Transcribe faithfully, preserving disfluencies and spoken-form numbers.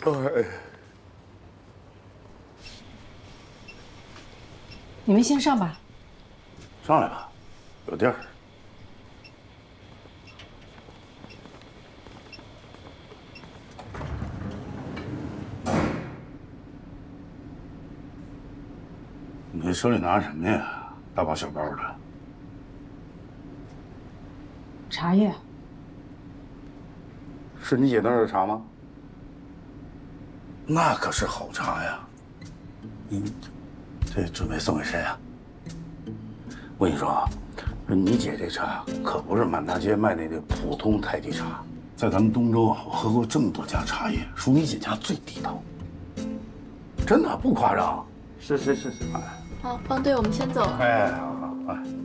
哎， 你们先上吧。 上来吧，有地儿。你手里拿着什么呀？大包小包的。 茶叶。 是你姐那儿的茶吗？那可是好茶呀。你这准备送给谁啊？我跟你说啊，你姐这茶可不是满大街卖那个普通太极茶，在咱们东周啊，我喝过这么多家茶叶，属你姐家最地道。真的不夸张。 是是是是。 好，方队，我们先走了。 哎，好好，哎。